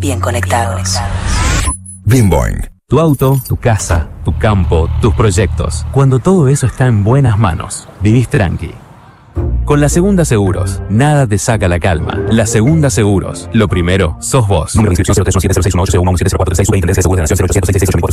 bien conectados. Bimboing. Tu auto, tu casa, tu campo, tus proyectos. Cuando todo eso está en buenas manos, vivís tranqui. Con La Segunda Seguros, nada te saca la calma. La Segunda Seguros, lo primero, sos vos. Número de inscripción 0317061801170436 de Intendencia de Seguros de la Nación 0800668000%.